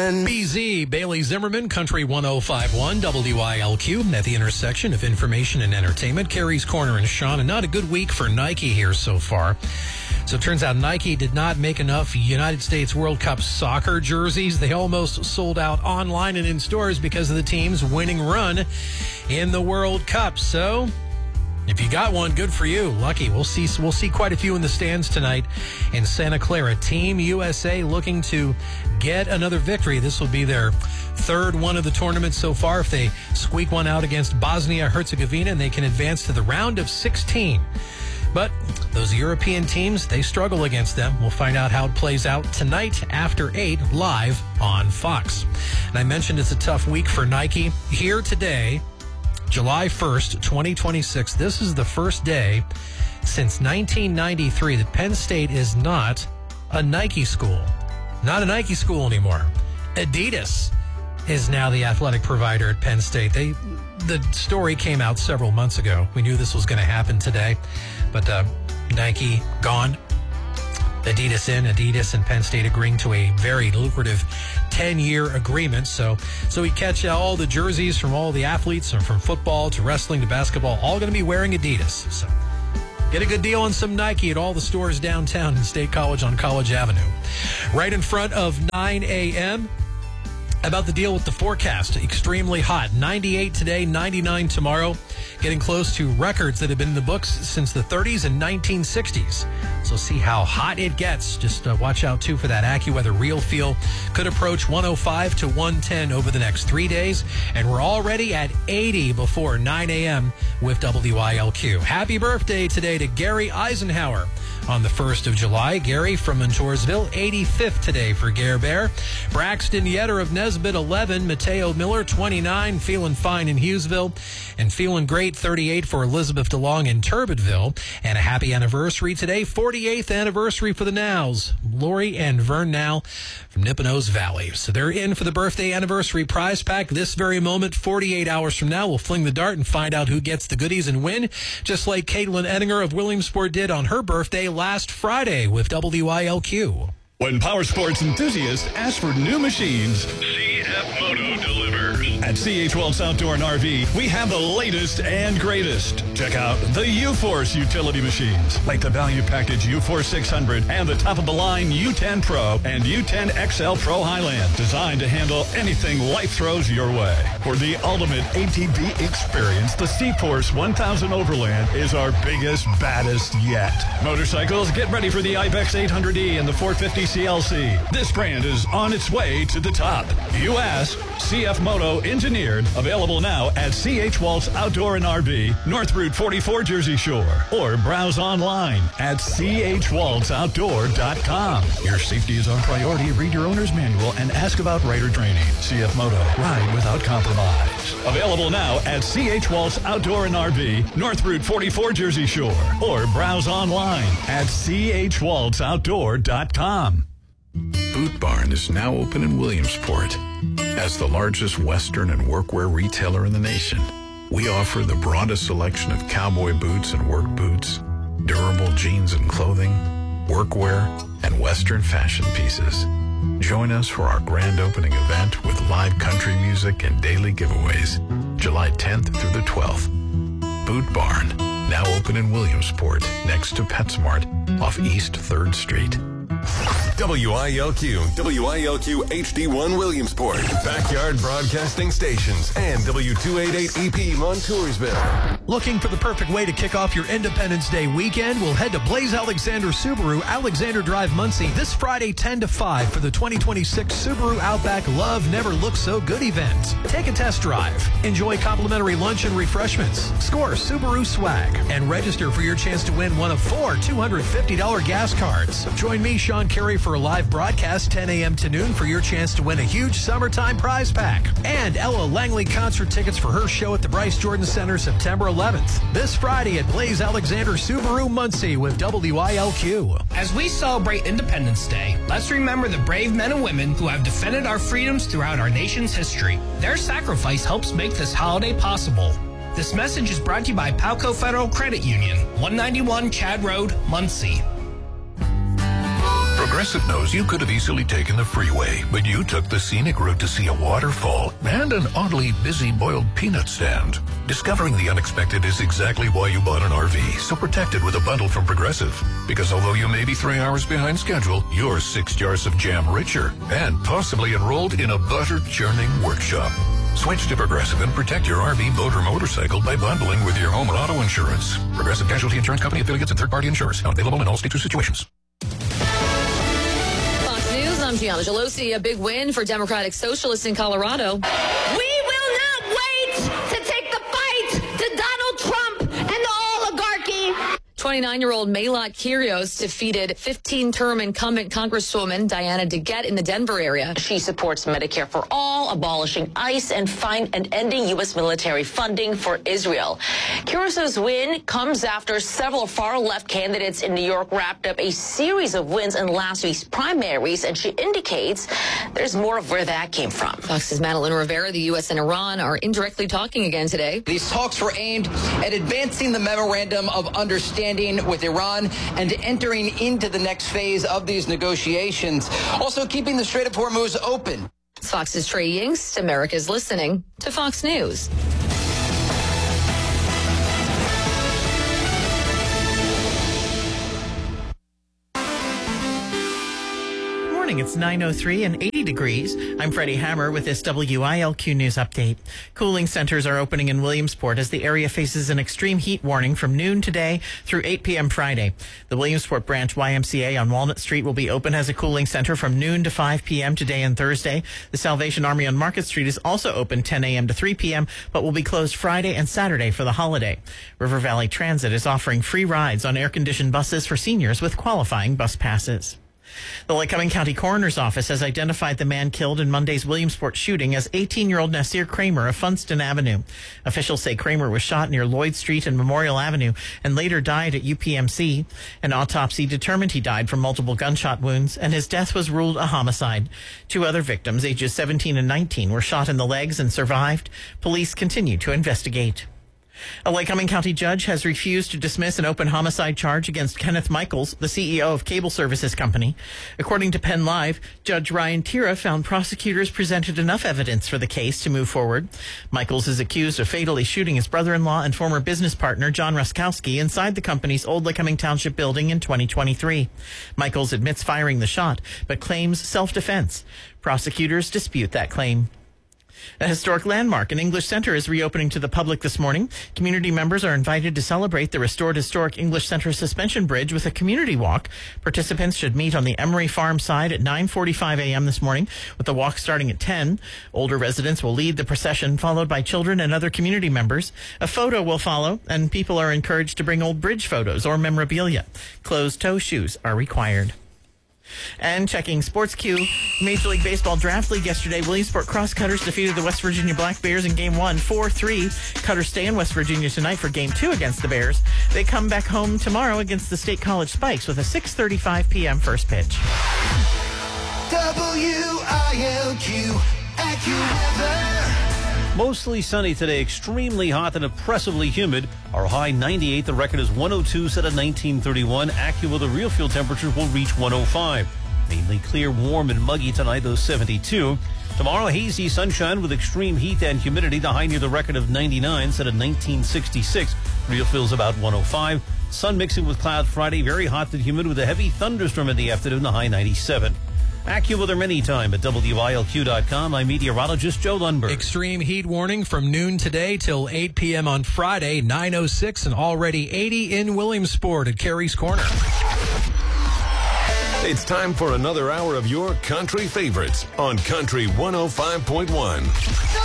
10. BZ, Bailey Zimmerman, Country 105.1, WILQ, at the intersection of information and entertainment. Carrie's Corner and Sean, and not a good week for Nike here so far. So it turns out Nike did not make enough United States World Cup soccer jerseys. They almost sold out online and in stores because of the team's winning run in the World Cup. So if you got one, good for you. Lucky. We'll see quite a few in the stands tonight in Santa Clara. Team USA looking to get another victory. This will be their third one of the tournament so far. If they squeak one out against Bosnia-Herzegovina, and they can advance to the round of 16. But those European teams, they struggle against them. We'll find out how it plays out tonight after 8 live on Fox. And I mentioned it's a tough week for Nike. Here today, July 1st, 2026, this is the first day since 1993 that Penn State is not a Nike school. Not a Nike school anymore. Adidas is now the athletic provider at Penn State. The story came out several months ago. We knew this was going to happen today, but Nike gone. Adidas in. Adidas and Penn State agreeing to a very lucrative 10-year agreement. So we catch all the jerseys from all the athletes, from football to wrestling to basketball, all going to be wearing Adidas. So get a good deal on some Nike at all the stores downtown in State College on College Avenue. Right in front of 9 a.m., about the deal with the forecast. Extremely hot. 98 today, 99 tomorrow. Getting close to records that have been in the books since the 30s and 1960s. So see how hot it gets. Just watch out, too, for that AccuWeather Real Feel. Could approach 105 to 110 over the next 3 days. And we're already at 80 before 9 a.m. with WILQ. Happy birthday today to Gary Eisenhower on the 1st of July. Gary from Montoursville, 85th today for Gare Bear. Braxton Yetter of Nesbitt, 11. Mateo Miller, 29, feeling fine in Hughesville. And feeling great, 38 for Elizabeth DeLong in Turbitville. And a happy anniversary today, 48th anniversary for the Nows, Lori and Vern Now from Nippenose Valley. So they're in for the birthday anniversary prize pack this very moment. 48 hours from now, we'll fling the dart and find out who gets the goodies and win, just like Caitlin Ettinger of Williamsport did on her birthday last Friday with WILQ. When power sports enthusiasts ask for new machines, CF Moto delivers. At CH Wells Outdoor and RV, we have the latest and greatest. Check out the U-Force utility machines, like the value package U-Force 600 and the top-of-the-line U10 Pro and U10 XL Pro Highland, designed to handle anything life throws your way. For the ultimate ATV experience, the C-Force 1000 Overland is our biggest, baddest yet. Motorcycles, get ready for the Ibex 800E and the 450 CLC. This brand is on its way to the top. You ask, CF Moto engineered. Available now at CH Waltz Outdoor and RV, North Route 44 Jersey Shore. Or browse online at chwaltzoutdoor.com. Your safety is our priority. Read your owner's manual and ask about rider training. CF Moto, ride without compromise. Available now at CH Waltz Outdoor and RV, North Route 44 Jersey Shore. Or browse online at chwaltzoutdoor.com. Boot Barn is now open in Williamsport. As the largest Western and workwear retailer in the nation, we offer the broadest selection of cowboy boots and work boots, durable jeans and clothing, workwear, and Western fashion pieces. Join us for our grand opening event with live country music and daily giveaways, July 10th through the 12th. Boot Barn, now open in Williamsport, next to PetSmart, off East 3rd Street. WILQ HD1 Williamsport, Backyard Broadcasting Stations, and W288EP Montoursville. Looking for the perfect way to kick off your Independence Day weekend? We'll head to Blaze Alexander Subaru, Alexander Drive, Muncie, this Friday 10 to 5 for the 2026 Subaru Outback Love Never Looked So Good event. Take a test drive, enjoy complimentary lunch and refreshments, score Subaru swag, and register for your chance to win one of 4 $250 gas cards. Join me, Sean Carey, for a live broadcast 10 a.m. to noon for your chance to win a huge summertime prize pack. And Ella Langley concert tickets for her show at the Bryce Jordan Center September 11th. This Friday at Blaze Alexander Subaru, Muncie with WILQ. As we celebrate Independence Day, let's remember the brave men and women who have defended our freedoms throughout our nation's history. Their sacrifice helps make this holiday possible. This message is brought to you by Palco Federal Credit Union, 191 Chad Road, Muncie. Progressive knows you could have easily taken the freeway, but you took the scenic route to see a waterfall and an oddly busy boiled peanut stand. Discovering the unexpected is exactly why you bought an RV, so protect it with a bundle from Progressive. Because although you may be 3 hours behind schedule, you're 6 jars of jam richer and possibly enrolled in a butter churning workshop. Switch to Progressive and protect your RV, boat, or motorcycle by bundling with your home and auto insurance. Progressive Casualty Insurance Company affiliates and third-party insurers. Not available in all states or situations. Fox News, I'm Gianna Gelosi. A big win for Democratic Socialists in Colorado. We will not wait to take the fight to Donald Trump and the oligarchy. 29-year-old Maylot Kyrgios defeated 15-term incumbent Congresswoman Diana DeGette in the Denver area. She supports Medicare for all, abolishing ICE, and ending U.S. military funding for Israel. Kyrgios' win comes after several far-left candidates in New York wrapped up a series of wins in last week's primaries, and she indicates there's more of where that came from. Fox's Madeline Rivera. The U.S. and Iran are indirectly talking again today. These talks were aimed at advancing the memorandum of understanding with Iran and entering into the next phase of these negotiations. Also keeping the Strait of Hormuz open. Fox's Trey Yingst. America's listening to Fox News. It's 9:03 and 80 degrees. I'm Freddie Hammer with this WILQ News Update. Cooling centers are opening in Williamsport as the area faces an extreme heat warning from noon today through 8 p.m. Friday. The Williamsport Branch YMCA on Walnut Street will be open as a cooling center from noon to 5 p.m. today and Thursday. The Salvation Army on Market Street is also open 10 a.m. to 3 p.m., but will be closed Friday and Saturday for the holiday. River Valley Transit is offering free rides on air-conditioned buses for seniors with qualifying bus passes. The Lycoming County Coroner's Office has identified the man killed in Monday's Williamsport shooting as 18-year-old Nasir Kramer of Funston Avenue. Officials say Kramer was shot near Lloyd Street and Memorial Avenue and later died at UPMC. An autopsy determined he died from multiple gunshot wounds, and his death was ruled a homicide. 2 other victims, ages 17 and 19, were shot in the legs and survived. Police continue to investigate. A Lycoming County judge has refused to dismiss an open homicide charge against Kenneth Michaels, the CEO of Cable Services Company. According to Penn Live, Judge Ryan Tira found prosecutors presented enough evidence for the case to move forward. Michaels is accused of fatally shooting his brother-in-law and former business partner, John Ruskowski, inside the company's old Lycoming Township building in 2023. Michaels admits firing the shot, but claims self-defense. Prosecutors dispute that claim. A historic landmark, an English Center, is reopening to the public this morning. Community members are invited to celebrate the restored historic English Center suspension bridge with a community walk. Participants should meet on the Emery Farm side at 9:45 a.m. this morning, with the walk starting at 10. Older residents will lead the procession, followed by children and other community members. A photo will follow, and people are encouraged to bring old bridge photos or memorabilia. Closed-toe shoes are required. And checking Sports Q, Major League Baseball Draft League yesterday, Williamsport Crosscutters defeated the West Virginia Black Bears in Game 1, 4-3. Cutters stay in West Virginia tonight for Game 2 against the Bears. They come back home tomorrow against the State College Spikes with a 6:35 p.m. first pitch. WILQ AccuWeather. Mostly sunny today, extremely hot and oppressively humid. Our high 98, the record is 102 set at 1931. AccuWeather real fuel temperatures will reach 105. Mainly clear, warm, and muggy tonight, those 72. Tomorrow, hazy sunshine with extreme heat and humidity. The high near the record of 99 set at 1966. Real fuel's about 105. Sun mixing with cloud Friday, very hot and humid with a heavy thunderstorm in the afternoon, the high 97. AccuWeather anytime at WILQ.com. I'm meteorologist Joe Lundberg. Extreme heat warning from noon today till 8 p.m. on Friday, 9:06 and already 80 in Williamsport at Carey's Corner. It's time for another hour of your country favorites on Country 105.1.